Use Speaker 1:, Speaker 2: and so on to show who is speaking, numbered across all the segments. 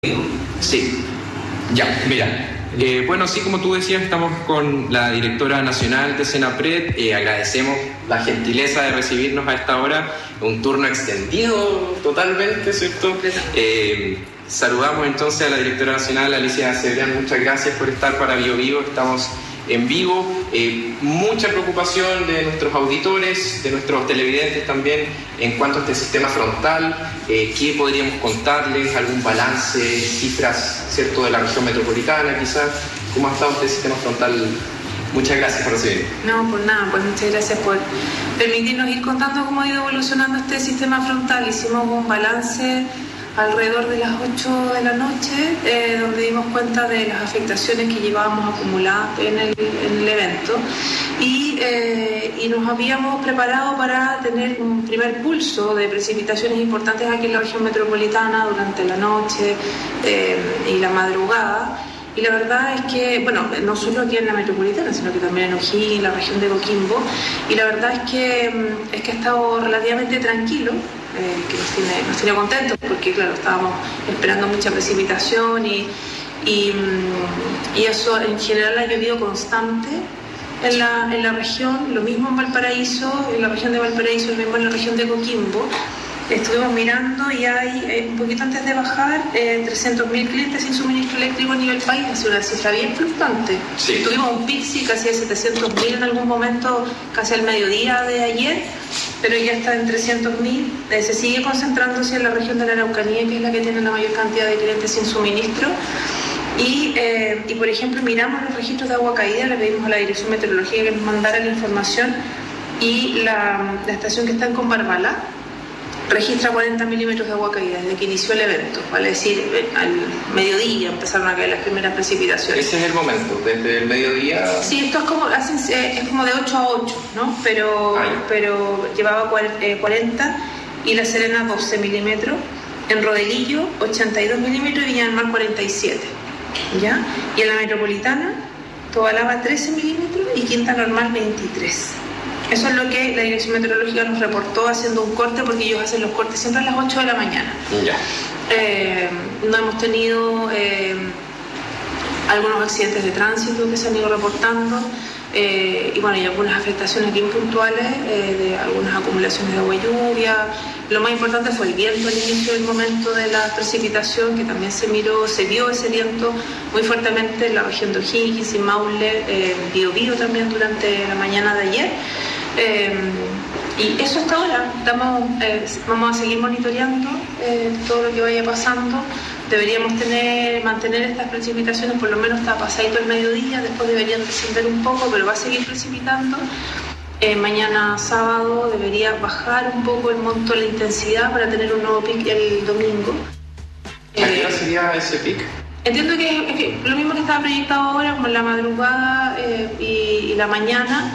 Speaker 1: Sí, ya, mira. Bueno, sí, como tú decías, estamos con la directora nacional de Senapred. Agradecemos la gentileza de recibirnos a esta hora, un turno extendido totalmente, ¿cierto? Saludamos entonces a la directora nacional, Alicia Cebrián. Muchas gracias por estar para BioBio. Estamos en vivo. Mucha preocupación de nuestros auditores, de nuestros televidentes también en cuanto a este sistema frontal. ¿Qué podríamos contarles? ¿Algún balance, cifras, cierto, de la región metropolitana quizás? ¿Cómo ha estado este sistema frontal? Muchas gracias por recibirnos.
Speaker 2: No, pues nada, pues muchas gracias por permitirnos ir contando cómo ha ido evolucionando este sistema frontal. Hicimos un balance alrededor de las 8 de la noche, donde dimos cuenta de las afectaciones que llevábamos acumuladas en el evento y nos habíamos preparado para tener un primer pulso de precipitaciones importantes aquí en la región metropolitana durante la noche y la madrugada. Y la verdad es que, bueno, no solo aquí en la metropolitana, sino que también en O'Higgins, en la región de Coquimbo, y la verdad es que ha estado relativamente tranquilo, que nos tiene contentos, porque claro, estábamos esperando mucha precipitación y eso en general ha llovido constante en la región, lo mismo en Valparaíso, en la región de Valparaíso, lo mismo en la región de Coquimbo. Estuvimos mirando y hay, un poquito antes de bajar, 300.000 clientes sin suministro eléctrico a nivel país, es una cifra bien fluctuante.
Speaker 1: Sí.
Speaker 2: Tuvimos un pic, sí, casi de 700.000 en algún momento, casi al mediodía de ayer, pero ya está en 300.000. Se sigue concentrándose en la región de la Araucanía, que es la que tiene la mayor cantidad de clientes sin suministro. Y por ejemplo, miramos los registros de agua caída, le pedimos a la Dirección Meteorológica que nos mandara la información, y la estación que está en Combarbalá registra 40 milímetros de agua caída desde que inició el evento, vale decir, al mediodía empezaron a caer las primeras precipitaciones.
Speaker 1: Ese es el momento, desde el mediodía.
Speaker 2: Sí, esto es como de 8 a 8, ¿no? Pero llevaba 40 y La Serena 12 milímetros, en Rodelillo 82 milímetros y Viña del Mar 47, ¿ya? Y en la metropolitana, Tobalaba 13 milímetros y Quinta Normal 23. Eso es lo que la Dirección Meteorológica nos reportó haciendo un corte, porque ellos hacen los cortes siempre a las 8 de la mañana.
Speaker 1: Ya.
Speaker 2: No hemos tenido algunos accidentes de tránsito que se han ido reportando y bueno, hay algunas afectaciones bien puntuales de algunas acumulaciones de agua y lluvia. Lo más importante fue el viento al inicio del momento de la precipitación, que también se vio ese viento muy fuertemente en la región de O'Higgins y Maule, Biobío también durante la mañana de ayer. Y eso hasta ahora. Vamos a seguir monitoreando todo lo que vaya pasando. Deberíamos mantener estas precipitaciones por lo menos hasta pasadito el mediodía, después deberían descender un poco, pero va a seguir precipitando. Mañana sábado debería bajar un poco el monto, la intensidad, para tener un nuevo pic el domingo.
Speaker 1: ¿A qué hora sería ese pic?
Speaker 2: Entiendo que es lo mismo que estaba proyectado ahora, como en la madrugada y la mañana.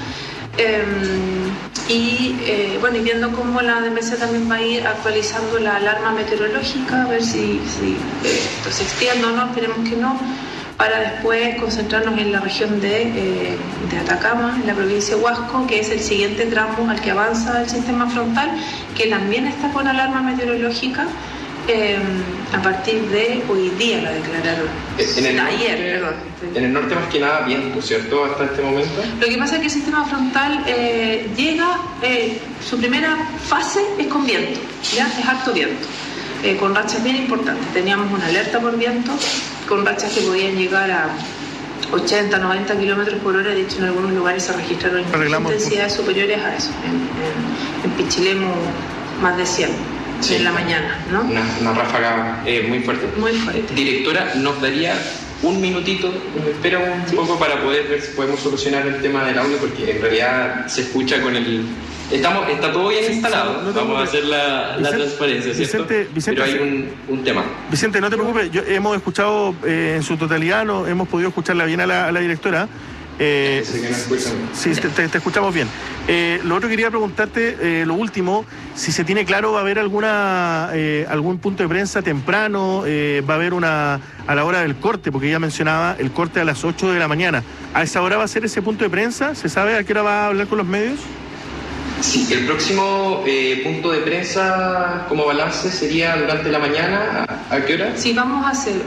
Speaker 2: Bueno, y viendo cómo la DMC también va a ir actualizando la alarma meteorológica, a ver si esto se extiende o no, esperemos que no, para después concentrarnos en la región de Atacama, en la provincia de Huasco, que es el siguiente tramo al que avanza el sistema frontal, que también está con alarma meteorológica. A partir de hoy día la declararon. Ayer, perdón.
Speaker 1: En el norte más que nada viento, ¿cierto? Hasta este momento.
Speaker 2: Lo que pasa es que el sistema frontal llega, su primera fase es con viento, ¿ya? Es harto viento, con rachas bien importantes. Teníamos una alerta por viento, con rachas que podían llegar a 80, 90 kilómetros por hora. De hecho, en algunos lugares se registraron intensidades superiores a eso. En Pichilemu, más de 100. Sí, en la mañana, ¿no?
Speaker 1: Una ráfaga muy fuerte.
Speaker 2: Muy fuerte.
Speaker 1: Directora, ¿nos daría un minutito? ¿Me espera un poco para poder ver si podemos solucionar el tema del audio? Porque en realidad se escucha con el... Está todo bien instalado.
Speaker 3: No
Speaker 1: vamos a hacer la transparencia, ¿cierto?
Speaker 3: Vicente,
Speaker 1: pero hay un tema.
Speaker 3: Vicente, no te preocupes. Hemos escuchado en su totalidad, hemos podido escucharla bien a la directora. Sí, te escuchamos bien. Lo otro quería preguntarte, lo último, si se tiene claro, ¿va a haber algún punto de prensa temprano? ¿Va a haber a la hora del corte? Porque ella mencionaba el corte a las 8 de la mañana. ¿A esa hora va a ser ese punto de prensa? ¿Se sabe a qué hora va a hablar con los medios?
Speaker 1: Sí, el próximo punto de prensa como balance sería durante la mañana. ¿A qué hora?
Speaker 2: Sí, vamos a hacer